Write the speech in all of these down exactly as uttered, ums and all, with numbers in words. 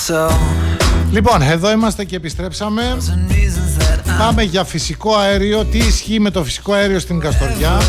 Λοιπόν, εδώ είμαστε και επιστρέψαμε. Πάμε για φυσικό αέριο. Τι ισχύει με το φυσικό αέριο στην Καστοριά?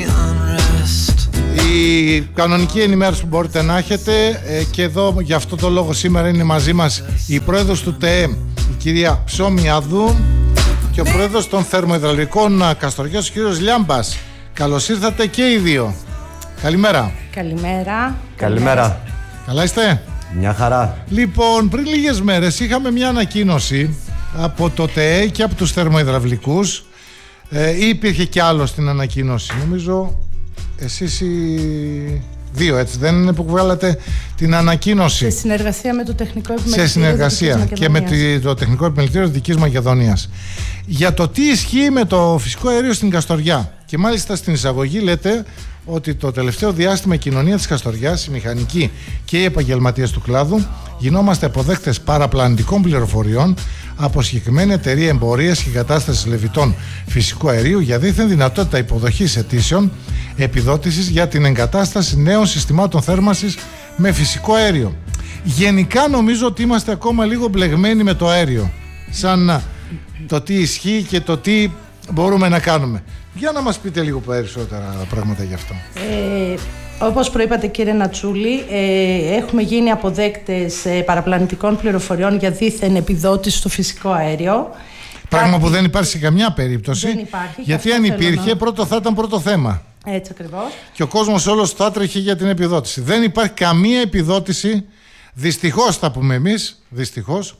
Η κανονική ενημέρωση που μπορείτε να έχετε, και εδώ για αυτό το λόγο σήμερα είναι μαζί μας η πρόεδρος του ΤΕΕ, η κυρία Ψωμιάδου, και ο πρόεδρος των θερμοϊδραυλικών Καστοριάς, ο κύριος Λιάμπας. Καλώς ήρθατε και οι δύο. Καλημέρα. Καλημέρα. Καλημέρα. Καλά είστε? Μια χαρά. Λοιπόν, πριν λίγες μέρες είχαμε μια ανακοίνωση από το ΤΕΕ και από τους θερμοϊδραυλικούς, ε, ή υπήρχε κι άλλο στην ανακοίνωση? Νομίζω εσείς οι δύο, έτσι δεν είναι, που βγάλατε την ανακοίνωση? Σε συνεργασία με το Τεχνικό Επιμελητήριο. Σε συνεργασία και με το Τεχνικό Επιμελητήριο Δυτικής Μακεδονίας, για το τι ισχύει με το φυσικό αέριο στην Καστοριά. Και μάλιστα στην εισαγωγή λέτε ότι το τελευταίο διάστημα η κοινωνία της Καστοριάς, οι μηχανικοί και οι επαγγελματίες του κλάδου, γινόμαστε αποδέκτες παραπλανητικών πληροφοριών από συγκεκριμένη εταιρεία εμπορίας και εγκατάστασης λεβιτών φυσικού αερίου για δίθεν δυνατότητα υποδοχής αιτήσεων επιδότησης για την εγκατάσταση νέων συστημάτων θέρμανσης με φυσικό αέριο. Γενικά νομίζω ότι είμαστε ακόμα λίγο μπλεγμένοι με το αέριο, σαν το τι ισχύει και το τι μπορούμε να κάνουμε. Για να μας πείτε λίγο περισσότερα πράγματα γι' αυτό. Ε, όπως προείπατε, κύριε Νατσούλη, ε, έχουμε γίνει αποδέκτες ε, παραπλανητικών πληροφοριών για δίθεν επιδότηση στο φυσικό αέριο. Πράγμα Κάτι... που δεν υπάρχει σε καμιά περίπτωση. Δεν υπάρχει, γιατί αν υπήρχε, να... πρώτο θα ήταν πρώτο θέμα. Έτσι ακριβώς. Και ο κόσμος όλος θα τρέχει για την επιδότηση. Δεν υπάρχει καμία επιδότηση, δυστυχώς θα πούμε εμείς, δυστυχώς,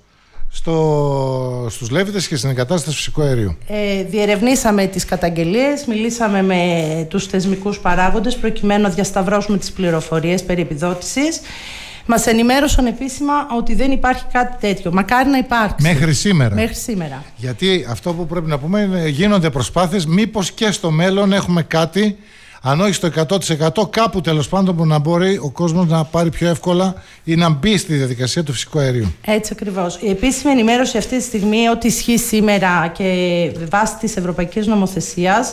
στο, στους λέβητες και στην εγκατάσταση φυσικού αερίου. Ε, διερευνήσαμε τις καταγγελίες, μιλήσαμε με τους θεσμικούς παράγοντες προκειμένου να διασταυρώσουμε τις πληροφορίες περί επιδότησης. Μας ενημέρωσαν επίσημα ότι δεν υπάρχει κάτι τέτοιο. Μακάρι να υπάρξει. Μέχρι σήμερα. Μέχρι σήμερα. Γιατί αυτό που πρέπει να πούμε είναι γίνονται προσπάθειες, μήπως και στο μέλλον έχουμε κάτι, αν όχι στο εκατό τοις εκατό, κάπου τέλος πάντων που να μπορεί ο κόσμος να πάρει πιο εύκολα ή να μπει στη διαδικασία του φυσικού αερίου. Έτσι ακριβώς. Η επίσημη ενημέρωση αυτή τη στιγμή, ότι ισχύει σήμερα και βάσει της ευρωπαϊκής νομοθεσίας,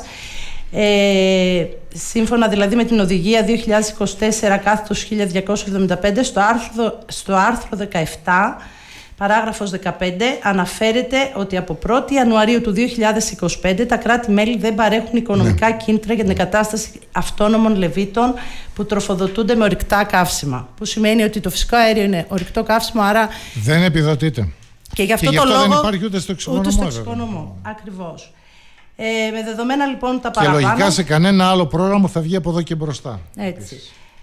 ε, σύμφωνα δηλαδή με την οδηγία δύο χιλιάδες είκοσι τέσσερα κάθετος χίλια διακόσια εβδομήντα πέντε, στο άρθρο, στο άρθρο δεκαεπτά, παράγραφος δεκαπέντε, αναφέρεται ότι από πρώτη Ιανουαρίου του δύο χιλιάδες είκοσι πέντε τα κράτη-μέλη δεν παρέχουν οικονομικά ναι. κίνητρα για την εγκατάσταση αυτόνομων λεβίτων που τροφοδοτούνται με ορυκτά καύσιμα. Που σημαίνει ότι το φυσικό αέριο είναι ορυκτό καύσιμο, άρα δεν επιδοτείται. Και γι' αυτό, και το γι αυτό λόγο δεν υπάρχει ούτε στο εξοικονομώ. Ούτε στο εξοικονομώ. Ακριβώς. Ε, με δεδομένα λοιπόν τα παραπάνω. Και λογικά σε κανένα άλλο πρόγραμμα θα βγει από εδώ και μπροστά. Έτσι.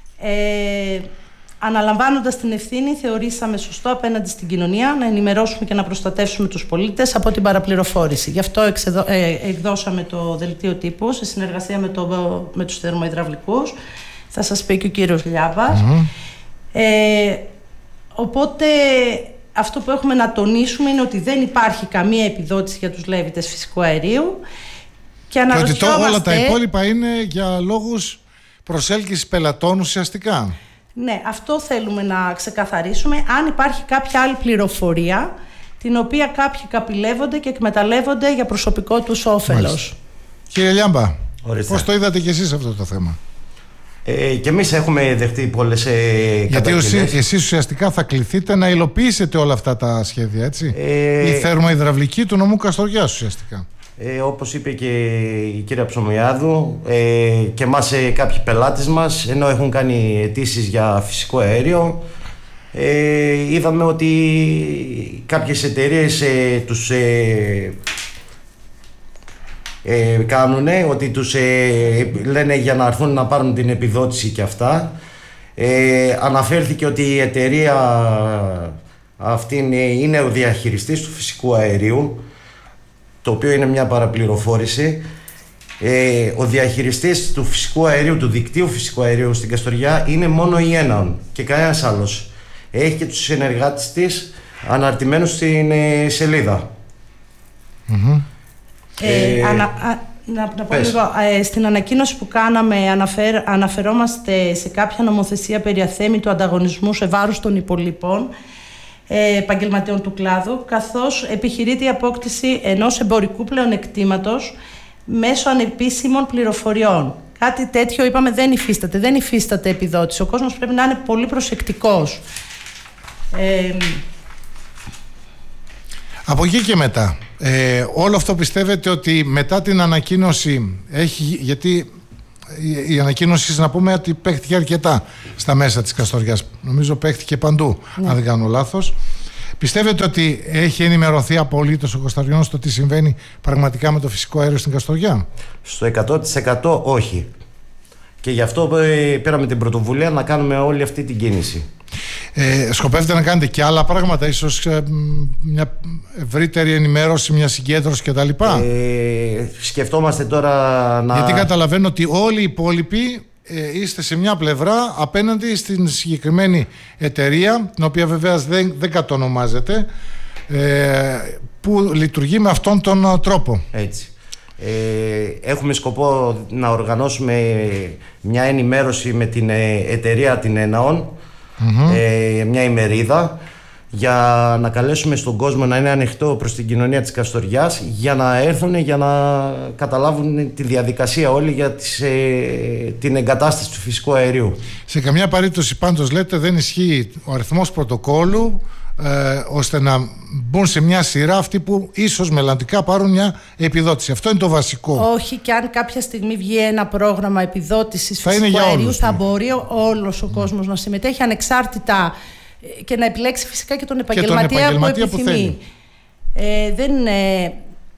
Ε, Αναλαμβάνοντας την ευθύνη, θεωρήσαμε σωστό απέναντι στην κοινωνία να ενημερώσουμε και να προστατεύσουμε τους πολίτες από την παραπληροφόρηση. Γι' αυτό εξεδο, ε, εκδώσαμε το δελτίο τύπου σε συνεργασία με, το, με τους θερμοϊδραυλικούς. Θα σας πει και ο κύριος Λιάμπας. Mm-hmm. Ε, οπότε αυτό που έχουμε να τονίσουμε είναι ότι δεν υπάρχει καμία επιδότηση για τους λέβητες φυσικού αερίου. Και, και ότι το, όλα τα υπόλοιπα είναι για λόγους προσέλκυσης πελατών ουσιαστικά. Ναι, αυτό θέλουμε να ξεκαθαρίσουμε. Αν υπάρχει κάποια άλλη πληροφορία την οποία κάποιοι καπηλεύονται και εκμεταλλεύονται για προσωπικό τους όφελος. Κύριε Λιάμπα, ορίστε, πώς το είδατε κι εσείς αυτό το θέμα? Ε, και εμείς έχουμε δεχτεί πολλές ε, καταγγελίες. Γιατί εσείς ουσιαστικά θα κληθείτε να υλοποιήσετε όλα αυτά τα σχέδια, έτσι. Ε, Η θερμοϊδραυλική του νομού Καστοριάς ουσιαστικά. Ε, όπως είπε και η κυρία Ψωμιάδου, ε, και εμάς ε, κάποιοι πελάτες μας, ενώ έχουν κάνει αιτήσεις για φυσικό αέριο, ε, είδαμε ότι κάποιες εταιρείες ε, τους ε, ε, κάνουν, ότι τους ε, λένε για να έρθουν να πάρουν την επιδότηση και αυτά. Ε, αναφέρθηκε ότι η εταιρεία αυτή είναι, είναι ο διαχειριστής του φυσικού αερίου, το οποίο είναι μια παραπληροφόρηση. Ε, ο διαχειριστής του φυσικού αερίου, του δικτύου φυσικού αερίου στην Καστοριά, είναι μόνο η Έναον και κανένας άλλος. Έχει και τους συνεργάτες της αναρτημένους στην ε, σελίδα. Mm-hmm. Ε, ε, ανα, α, να, να πω λίγο, ε, στην ανακοίνωση που κάναμε αναφέρ, αναφερόμαστε σε κάποια νομοθεσία περί αθέμητου ανταγωνισμού σε βάρος των υπολείπων επαγγελματιών του κλάδου, καθώς επιχειρείται η απόκτηση ενός εμπορικού πλεονεκτήματος μέσω ανεπίσημων πληροφοριών. Κάτι τέτοιο, είπαμε, δεν υφίσταται, δεν υφίσταται επιδότηση. Ο κόσμος πρέπει να είναι πολύ προσεκτικός. Ε, Από εκεί και μετά, ε, όλο αυτό πιστεύετε ότι μετά την ανακοίνωση έχει, γιατί η, η ανακοίνωση, να πούμε ότι παίχτηκε αρκετά στα μέσα της Καστοριάς, νομίζω παίχτηκε παντού, ναι. αν δεν κάνω λάθος. Πιστεύετε ότι έχει ενημερωθεί απολύτως ο Καστοριανός στο τι συμβαίνει πραγματικά με το φυσικό αέριο στην Καστοριά? Στο εκατό τοις εκατό όχι. Και γι' αυτό πήραμε την πρωτοβουλία να κάνουμε όλη αυτή την κίνηση. Ε, σκοπεύετε να κάνετε και άλλα πράγματα, ίσως ε, μια ευρύτερη ενημέρωση, μια συγκέντρωση κτλ? Ε, σκεφτόμαστε τώρα να... Γιατί καταλαβαίνω ότι όλοι οι υπόλοιποι ε, είστε σε μια πλευρά απέναντι στην συγκεκριμένη εταιρεία, την οποία βέβαια δεν, δεν κατονομάζεται, ε, που λειτουργεί με αυτόν τον τρόπο. Έτσι. Ε, έχουμε σκοπό να οργανώσουμε μια ενημέρωση με την εταιρεία την Enaon, mm-hmm. ε, μια ημερίδα, για να καλέσουμε στον κόσμο να είναι ανοιχτό προς την κοινωνία της Καστοριάς, για να έρθουν, για να καταλάβουν τη διαδικασία όλοι για τις, ε, την εγκατάσταση του φυσικού αερίου. Σε καμιά περίπτωση πάντως λέτε δεν ισχύει ο αριθμός πρωτοκόλλου, Ε, ώστε να μπουν σε μια σειρά αυτοί που ίσως μελλοντικά πάρουν μια επιδότηση. Αυτό είναι το βασικό. Όχι, και αν κάποια στιγμή βγει ένα πρόγραμμα επιδότησης θα φυσικού αερίου, όλους, θα ναι. μπορεί όλος ο κόσμος να συμμετέχει ανεξάρτητα και να επιλέξει φυσικά και τον επαγγελματία, και τον επαγγελματία που επιθυμεί. Που ε, δεν, ε,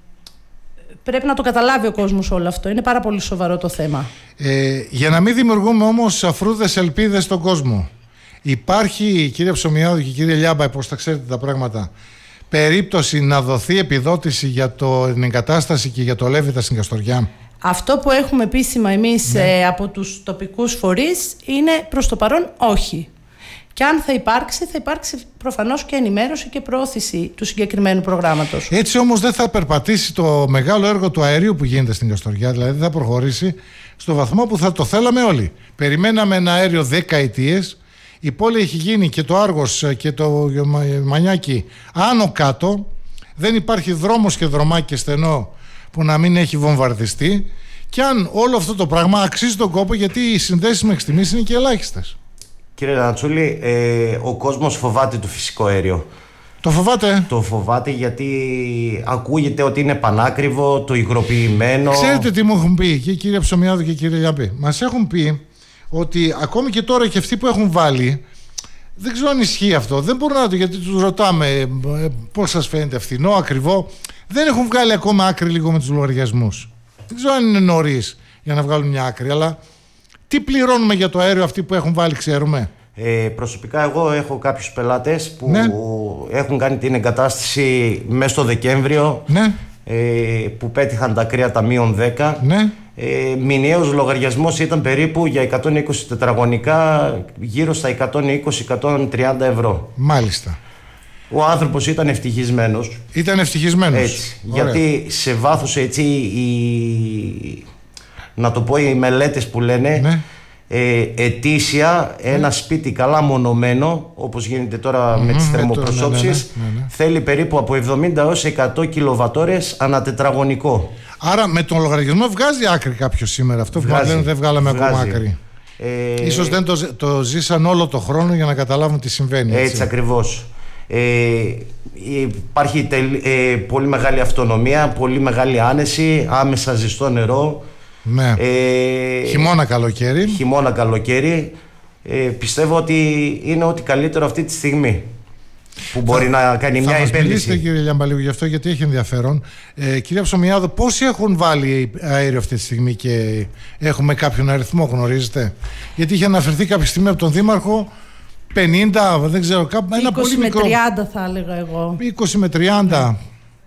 πρέπει να το καταλάβει ο κόσμος όλο αυτό. Είναι πάρα πολύ σοβαρό το θέμα. Ε, για να μην δημιουργούμε όμως αφρούδες ελπίδες στον κόσμο, υπάρχει, κύριε Ψωμιάδου και κύριε Λιάμπα, πώς τα ξέρετε τα πράγματα, περίπτωση να δοθεί επιδότηση για το, την εγκατάσταση και για το Λέβητα στην Καστοριά? Αυτό που έχουμε επίσημα εμείς ναι. ε, από τους τοπικούς φορείς είναι προς το παρόν όχι. Και αν θα υπάρξει, θα υπάρξει προφανώς και ενημέρωση και προώθηση του συγκεκριμένου προγράμματος. Έτσι όμως δεν θα περπατήσει το μεγάλο έργο του αερίου που γίνεται στην Καστοριά, δηλαδή δεν θα προχωρήσει στο βαθμό που θα το θέλαμε όλοι. Περιμέναμε ένα αέριο δέκα ετίες. Η πόλη έχει γίνει και το Άργος και το Μανιάκι άνω κάτω. Δεν υπάρχει δρόμος και δρομάκι στενό που να μην έχει βομβαρδιστεί. Και αν όλο αυτό το πράγμα αξίζει τον κόπο, γιατί οι συνδέσεις μέχρι στιγμής είναι και ελάχιστες. Κύριε Ραντσούλη, ε, ο κόσμος φοβάται το φυσικό αέριο. Το φοβάται? Το φοβάται γιατί ακούγεται ότι είναι πανάκριβο, το υγροποιημένο. Ξέρετε τι μου έχουν πει και κύριε Ψωμιάδου και κύριε Λιάμπη? Μας έχουν πει ότι ακόμη και τώρα και αυτοί που έχουν βάλει, δεν ξέρω αν ισχύει αυτό, δεν μπορούν να το, γιατί τους ρωτάμε πώς σας φαίνεται, φθηνό, ακριβό, δεν έχουν βγάλει ακόμα άκρη λίγο με τους λογαριασμούς. Δεν ξέρω αν είναι νωρίς για να βγάλουν μια άκρη, αλλά τι πληρώνουμε για το αέριο αυτοί που έχουν βάλει, ξέρουμε? Ε, προσωπικά εγώ έχω κάποιους πελάτες που ναι. έχουν κάνει την εγκατάσταση μέσα στο Δεκέμβριο, ναι. ε, που πέτυχαν τα κρύα τα μείον δέκα. Ναι. Ε, μηνιαίος λογαριασμός ήταν περίπου για εκατόν είκοσι τετραγωνικά γύρω στα εκατόν είκοσι με εκατόν τριάντα ευρώ. Μάλιστα. Ο άνθρωπος ήταν ευτυχισμένος. Ήταν ευτυχισμένος. Έτσι, γιατί σε βάθος έτσι οι, να το πω, οι μελέτες που λένε, ναι. ε, ετήσια ένα ναι. σπίτι καλά μονωμένο, όπως γίνεται τώρα mm-hmm, με τις θερμοπροσώψεις, ναι, ναι, ναι, ναι. θέλει περίπου από εβδομήντα έως εκατό κιλοβατόρες ανά τετραγωνικό. Άρα με τον λογαριασμό βγάζει άκρη κάποιος σήμερα. Αυτό που λένε δεν βγάλαμε βγάζει. ακόμα άκρη. Ε, Ίσως δεν το, το ζήσαν όλο το χρόνο για να καταλάβουν τι συμβαίνει. Έτσι, έτσι ακριβώς. Ε, υπάρχει τελ, ε, πολύ μεγάλη αυτονομία, πολύ μεγάλη άνεση, άμεσα ζεστό νερό. Ναι. Ε, χειμώνα καλοκαίρι. Χειμώνα καλοκαίρι. Ε, πιστεύω ότι είναι ό,τι καλύτερο αυτή τη στιγμή που μπορεί θα, να κάνει μια επένδυση. Θα μας μιλήσετε, κύριε Λιάμπα, γι' αυτό, γιατί έχει ενδιαφέρον. Ε, κυρία Ψωμιάδου, πόσοι έχουν βάλει αέριο αυτή τη στιγμή και έχουμε κάποιον αριθμό, γνωρίζετε? Γιατί είχε αναφερθεί κάποια στιγμή από τον Δήμαρχο πενήντα, δεν ξέρω, κάπου ένα πολύ μικρό. είκοσι με τριάντα θα έλεγα εγώ. είκοσι με τριάντα. Ναι.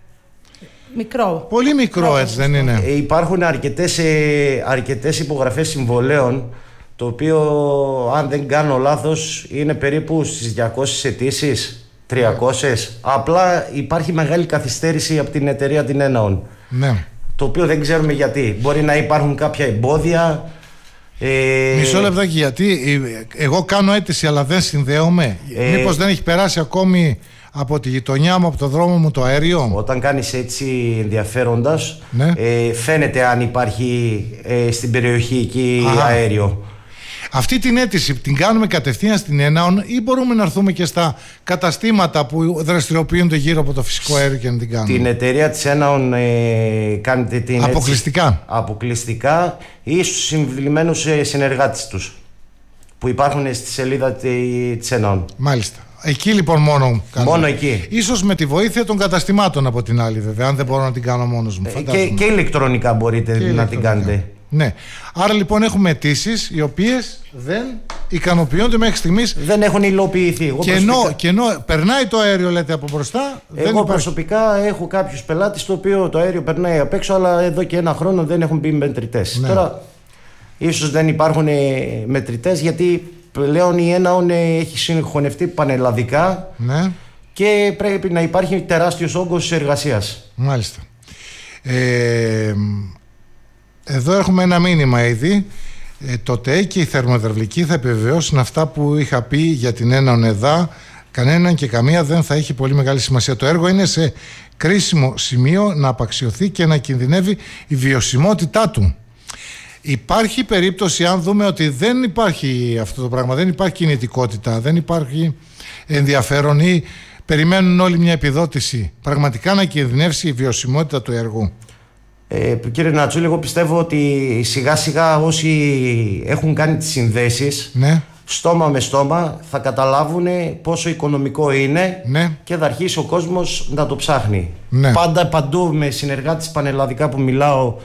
Μικρό. Πολύ μικρό, μικρό έτσι δεν είναι? Ε, υπάρχουν αρκετές, ε, αρκετές υπογραφές συμβολέων, το οποίο, αν δεν κάνω λάθος, είναι περίπου στις διακόσιες αιτήσεις. τριακόσιες. Ναι. Απλά υπάρχει μεγάλη καθυστέρηση από την εταιρεία την Enaon. Ναι. Το οποίο δεν ξέρουμε γιατί. Μπορεί να υπάρχουν κάποια εμπόδια. Ε... Μισό λεπτάκι, γιατί εγώ κάνω αίτηση αλλά δεν συνδέομαι. Ε... Μήπως δεν έχει περάσει ακόμη από τη γειτονιά μου, από το δρόμο μου το αέριο? Όταν κάνεις έτσι ενδιαφέροντας, ναι. ε, φαίνεται αν υπάρχει ε, στην περιοχή εκεί Αχα. αέριο. Αυτή την αίτηση την κάνουμε κατευθείαν στην Έναον ή μπορούμε να έρθουμε και στα καταστήματα που δραστηριοποιούνται γύρω από το φυσικό αέριο και να την κάνουμε? Την εταιρεία της Έναον ε, κάνετε την αποκλειστικά. Έτσι, αποκλειστικά ή στους συμβουλημένους συνεργάτες τους που υπάρχουν στη σελίδα της Έναον. Μάλιστα. Εκεί λοιπόν μόνο κάνουμε. Μόνο εκεί. Ίσως με τη βοήθεια των καταστημάτων από την άλλη, βέβαια, αν δεν μπορώ να την κάνω μόνος μου. Και, και ηλεκτρονικά μπορείτε και να ηλεκτρονικά. την κάνετε. Ναι. Άρα λοιπόν έχουμε αιτήσεις οι οποίες δεν ικανοποιούνται μέχρι στιγμής. Δεν έχουν υλοποιηθεί. Εγώ και, προσωπικά... ενώ, και ενώ περνάει το αέριο, λέτε, από μπροστά. Εγώ δεν υπάρχει... προσωπικά έχω κάποιους πελάτες το οποίο το αέριο περνάει απ' έξω, αλλά εδώ και ένα χρόνο δεν έχουν μπει μετρητές. Ναι. Τώρα ίσως δεν υπάρχουν μετρητές γιατί πλέον η Έναον έχει συγχωνευτεί πανελλαδικά, ναι, και πρέπει να υπάρχει τεράστιος όγκος εργασίας. Μάλιστα. Ε, εδώ έχουμε ένα μήνυμα ήδη. Ε, το ΤΕ και η θερμοϊδραυλική θα επιβεβαιώσουν αυτά που είχα πει για την Έναον ΕΔΑ. Κανέναν και καμία δεν θα έχει πολύ μεγάλη σημασία. Το έργο είναι σε κρίσιμο σημείο να απαξιωθεί και να κινδυνεύει η βιωσιμότητά του. Υπάρχει περίπτωση, αν δούμε ότι δεν υπάρχει αυτό το πράγμα, δεν υπάρχει κινητικότητα, δεν υπάρχει ενδιαφέρον ή περιμένουν όλοι μια επιδότηση, πραγματικά να κινδυνεύσει η βιωσιμότητα του έργου? Ε, κύριε Νατσούλη, εγώ πιστεύω ότι σιγά σιγά όσοι έχουν κάνει τις συνδέσεις, ναι, στόμα με στόμα θα καταλάβουν πόσο οικονομικό είναι, ναι, και θα αρχίσει ο κόσμος να το ψάχνει. Ναι. Πάντα παντού με συνεργάτες πανελλαδικά που μιλάω,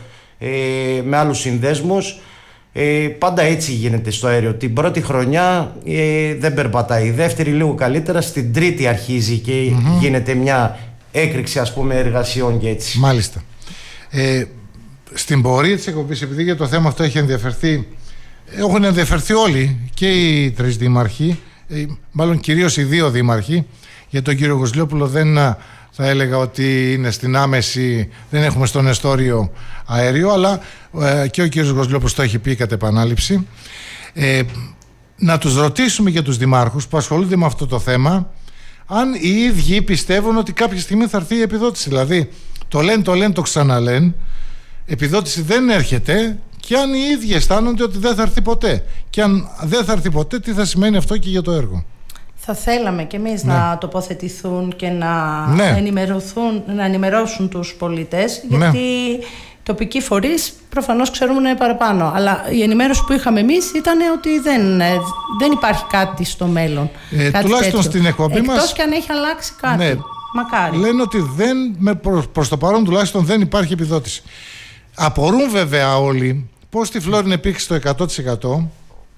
Ε, με άλλους συνδέσμους, ε, πάντα έτσι γίνεται στο αέριο. Την πρώτη χρονιά ε, δεν περπατάει, η δεύτερη λίγο καλύτερα, στην τρίτη αρχίζει και mm-hmm. γίνεται μια έκρηξη, ας πούμε, εργασιών και έτσι. Μάλιστα. ε, Στην πορεία της εκπομπής, επειδή για το θέμα αυτό έχει ενδιαφερθεί, έχουν ενδιαφερθεί όλοι και οι τρεις δήμαρχοι, ε, μάλλον κυρίως οι δύο δήμαρχοι. Για τον κύριο Γοσλιόπουλο δεν θα έλεγα ότι είναι στην άμεση, δεν έχουμε στον εστόριο αέριο, αλλά ε, και ο κύριος Γοσλιόπουλος το έχει πει κατ' επανάληψη. Ε, να τους ρωτήσουμε για τους δημάρχους που ασχολούνται με αυτό το θέμα, αν οι ίδιοι πιστεύουν ότι κάποια στιγμή θα έρθει η επιδότηση. Δηλαδή, το λένε, το λένε, το ξαναλένε, επιδότηση δεν έρχεται, και αν οι ίδιοι αισθάνονται ότι δεν θα έρθει ποτέ. Και αν δεν θα έρθει ποτέ, τι θα σημαίνει αυτό και για το έργο? Θα θέλαμε και εμείς, ναι, να τοποθετηθούν και να, ναι, ενημερωθούν, να ενημερώσουν τους πολίτες, γιατί ναι, τοπικοί φορείς προφανώς ξέρουν παραπάνω. Αλλά η ενημέρωση που είχαμε εμείς ήταν ότι δεν, δεν υπάρχει κάτι στο μέλλον. Ε, κάτι τουλάχιστον τέτοιο. στην εκπομπή μας. Εκτός και αν έχει αλλάξει κάτι. Ναι, μακάρι. Λένε ότι δεν, προς, προς το παρόν τουλάχιστον δεν υπάρχει επιδότηση. Απορούν βέβαια όλοι πώς στη Φλόριν υπήρξε το εκατό τοις εκατό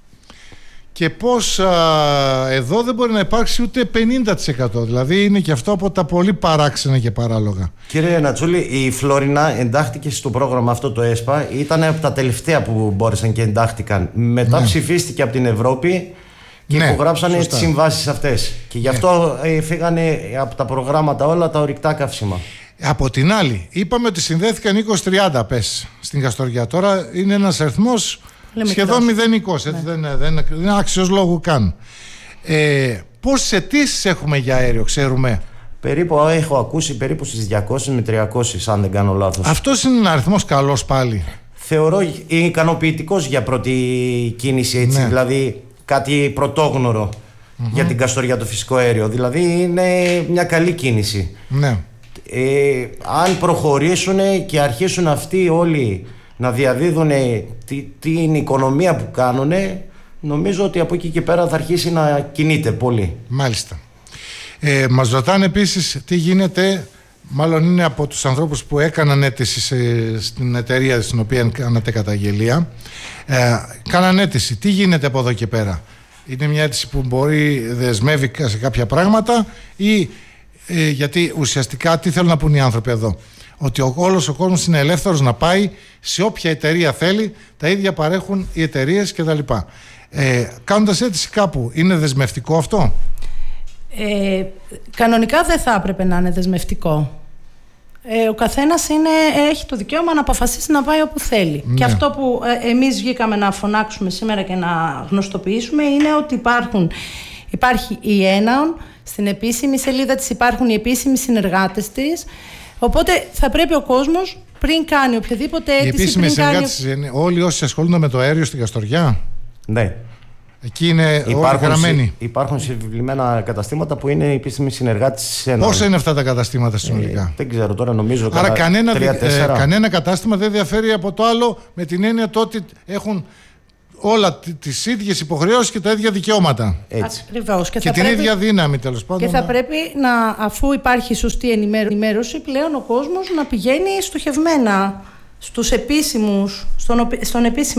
και πώς α, εδώ δεν μπορεί να υπάρξει ούτε πενήντα τοις εκατό. Δηλαδή είναι και αυτό από τα πολύ παράξενα και παράλογα. Κύριε Νατσούλη, η Φλόρινα εντάχθηκε στο πρόγραμμα αυτό το ΕΣΠΑ. Ήταν από τα τελευταία που μπόρεσαν και εντάχθηκαν. Μετά, ναι, ψηφίστηκε από την Ευρώπη και, ναι, υπογράψανε τις συμβάσεις αυτές. Και γι' αυτό, ναι, φύγανε από τα προγράμματα όλα τα ορυκτά καύσιμα. Από την άλλη, είπαμε ότι συνδέθηκαν είκοσι τριάντα πες στην Καστοριά. Τώρα είναι ένας αριθμός σχεδόν μηδενικός, ναι, δεν, δεν, δεν είναι άξιος λόγου καν. Ε, πόσες αιτήσεις έχουμε για αέριο, ξέρουμε? Περίπου, έχω ακούσει περίπου στις διακόσιες με τριακόσιες, αν δεν κάνω λάθος. Αυτός είναι ένα αριθμός καλός πάλι? Θεωρώ ικανοποιητικός για πρώτη κίνηση, έτσι, ναι, δηλαδή κάτι πρωτόγνωρο, mm-hmm, για την Καστοριά το φυσικό αέριο. Δηλαδή είναι μια καλή κίνηση. Ναι. Ε, αν προχωρήσουν και αρχίσουν αυτοί όλοι να διαδίδουν τη, την οικονομία που κάνουν, νομίζω ότι από εκεί και πέρα θα αρχίσει να κινείται πολύ. Μάλιστα. Ε, μας ρωτάνε επίσης τι γίνεται, μάλλον είναι από τους ανθρώπους που έκαναν αίτηση σε, στην εταιρεία στην οποία κάνατε καταγγελία, ε, κάναν αίτηση. Τι γίνεται από εδώ και πέρα? Είναι μια αίτηση που μπορεί δεσμεύει σε κάποια πράγματα ή ε, γιατί ουσιαστικά τι θέλουν να πούν οι άνθρωποι εδώ? Ότι ο, όλος ο κόσμος είναι ελεύθερος να πάει σε όποια εταιρεία θέλει, τα ίδια παρέχουν οι εταιρείες κτλ. Ε, κάνοντας αίτηση κάπου, είναι δεσμευτικό αυτό? Ε, κανονικά δεν θα έπρεπε να είναι δεσμευτικό. Ε, ο καθένας είναι, έχει το δικαίωμα να αποφασίσει να πάει όπου θέλει. Ναι. Και αυτό που ε, εμείς βγήκαμε να φωνάξουμε σήμερα και να γνωστοποιήσουμε είναι ότι υπάρχουν, υπάρχει η Έναον, στην επίσημη σελίδα της υπάρχουν οι επίσημοι συνεργάτες της. Οπότε θα πρέπει ο κόσμος πριν κάνει οποιαδήποτε αίτηση. Οι επίσημοι συνεργάτες κάνει... είναι όλοι όσοι ασχολούνται με το αέριο στην Καστοριά. Ναι. Εκεί είναι όλοι γραμμένοι. Υπάρχουν συμβουλημένα καταστήματα που είναι επίσημοι συνεργάτες της Ένωσης. Πόσα είναι αυτά τα καταστήματα συνολικά? Ε, δεν ξέρω τώρα, νομίζω. Άρα κανένα, τρία, ε, κανένα κατάστημα δεν διαφέρει από το άλλο, με την έννοια το ότι έχουν όλα τις ίδιες υποχρεώσεις και τα ίδια δικαιώματα. Έτσι. Ακριβώς. Και, και την πρέπει... ίδια δύναμη, τέλος πάντων. Και θα πρέπει να, αφού υπάρχει σωστή ενημέρωση, πλέον ο κόσμος να πηγαίνει στοχευμένα στους επίσημους, στον, στον επίσημο